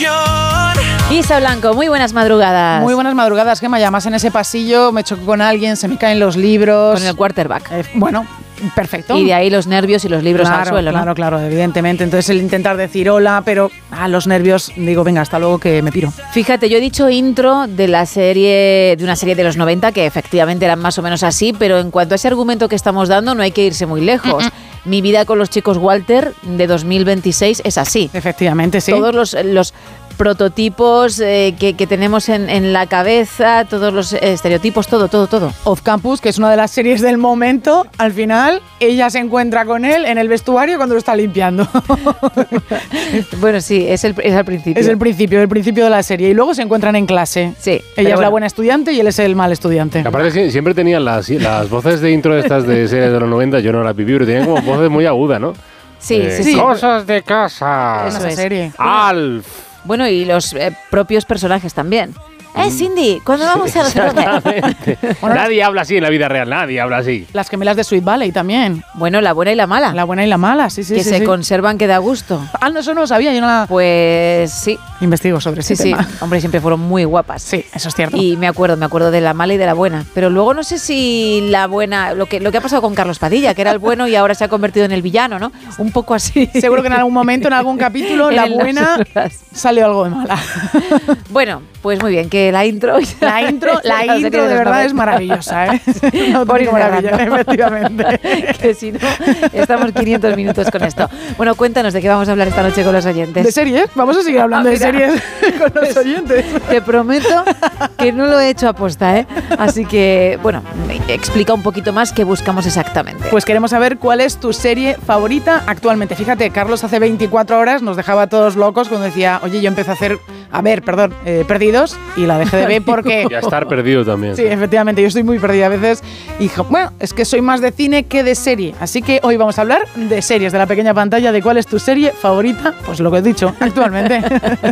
Isa Blanco, muy buenas madrugadas. Muy buenas madrugadas, Gemma. Y además en ese pasillo me choco con alguien, se me caen los libros. Con el quarterback. Bueno, perfecto. Y de ahí los nervios y los libros al suelo, ¿no? Claro, evidentemente. Entonces el intentar decir hola, pero los nervios, digo, venga, hasta luego que me piro. Fíjate, yo he dicho intro de una serie de los 90 que efectivamente eran más o menos así, pero en cuanto a ese argumento que estamos dando no hay que irse muy lejos. Mi vida con los chicos Walter de 2026 es así. Efectivamente, sí. Todos los prototipos que tenemos en la cabeza, todos los estereotipos, todo. Off Campus, que es una de las series del momento, al final ella se encuentra con él en el vestuario cuando lo está limpiando. Bueno, sí, es al principio. Es el principio de la serie. Y luego se encuentran en clase. Sí. Ella es la buena estudiante y él es el mal estudiante. Aparte siempre tenían las voces de intro estas de series de los 90, yo no las viví, pero tenían como voces muy agudas, ¿no? Sí. Cosas de casa. Esa serie. Alf. Bueno, y los propios personajes también. Cindy, ¿cuándo vamos a hacer? Bueno, nadie habla así en la vida real, nadie habla así. Las gemelas de Sweet Valley también. Bueno, la buena y la mala. La buena y la mala, sí. Que se conservan, que da gusto. No, eso no lo sabía, yo no la... Pues sí. Investigo sobre ese tema. Sí, hombre, siempre fueron muy guapas. Sí, eso es cierto. Y me acuerdo de la mala y de la buena. Pero luego no sé si la buena, lo que ha pasado con Carlos Padilla, que era el bueno y ahora se ha convertido en el villano, ¿no? Un poco así. Seguro que en algún momento, en algún capítulo, la buena salió algo de mala. Bueno, pues muy bien, que la intro... La intro de verdad es maravillosa, ¿eh? Por ir maravilla, efectivamente. Que si no, estamos 500 minutos con esto. Bueno, cuéntanos de qué vamos a hablar esta noche con los oyentes. ¿De series? Vamos a seguir hablando de series con los oyentes. Te prometo que no lo he hecho aposta, ¿eh? Así que, bueno, explica un poquito más qué buscamos exactamente. Pues queremos saber cuál es tu serie favorita actualmente. Fíjate, Carlos hace 24 horas nos dejaba a todos locos cuando decía, oye, yo empecé a ver Perdidos, y la dejé de ver porque... Y a estar perdido también. Sí, efectivamente, yo estoy muy perdida a veces. Y bueno, es que soy más de cine que de serie. Así que hoy vamos a hablar de series, de la pequeña pantalla, de cuál es tu serie favorita. Pues lo que he dicho, actualmente.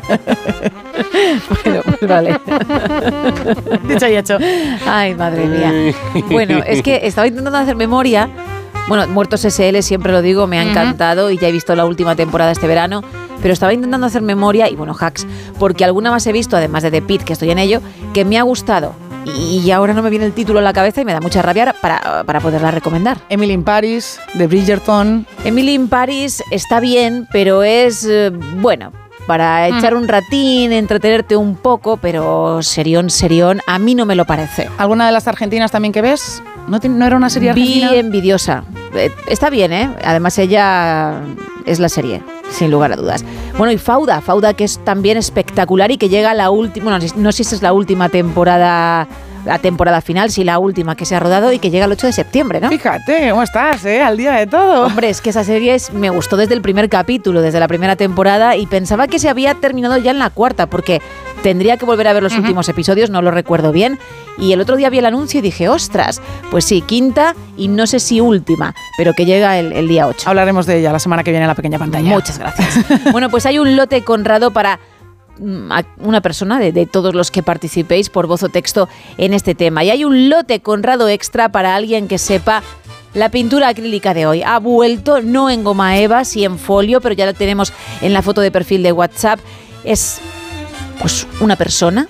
Bueno, pues vale. Dicho y hecho. Ay, madre mía. Bueno, es que estaba intentando hacer memoria. Bueno, Muertos S.L., siempre lo digo, me ha encantado y ya he visto la última temporada este verano, pero estaba intentando hacer memoria y, bueno, Hacks, porque alguna más he visto, además de The Pitt, que estoy en ello, que me ha gustado. Y ahora no me viene el título a la cabeza y me da mucha rabia para poderla recomendar. Emily in Paris, de Bridgerton. Emily in Paris está bien, pero es, bueno... para echar un ratín, entretenerte un poco, pero serión, a mí no me lo parece. ¿Alguna de las argentinas también que ves? ¿No era una serie argentina? Vi Envidiosa. Está bien, ¿eh? Además ella es la serie, sin lugar a dudas. Bueno, y Fauda, que es también espectacular y que llega a la última, bueno, no sé si es la última temporada... La temporada final, sí, la última que se ha rodado y que llega el 8 de septiembre, ¿no? Fíjate, ¿cómo estás, al día de todo? Hombre, es que esa serie me gustó desde el primer capítulo, desde la primera temporada, y pensaba que se había terminado ya en la cuarta, porque tendría que volver a ver los últimos episodios, no lo recuerdo bien, y el otro día vi el anuncio y dije, ostras, pues sí, quinta y no sé si última, pero que llega el día 8. Hablaremos de ella la semana que viene en la pequeña pantalla. Muchas gracias. Bueno, pues hay un lote Conrado para... una persona de todos los que participéis por voz o texto en este tema. Y hay un lote Conrado extra para alguien que sepa la pintura acrílica de hoy. Ha vuelto, no en goma eva, sí en folio, pero ya la tenemos en la foto de perfil de WhatsApp. Es pues una persona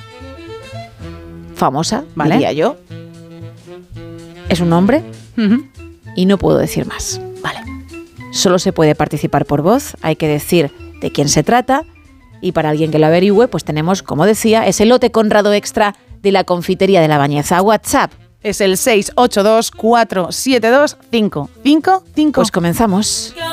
famosa, ¿vale? Diría yo. Es un hombre y no puedo decir más. Vale. Solo se puede participar por voz, hay que decir de quién se trata. Y para alguien que lo averigüe, pues tenemos, como decía, ese lote Conrado extra de la confitería de La Bañeza. WhatsApp. Es el 682 472 555. Pues comenzamos.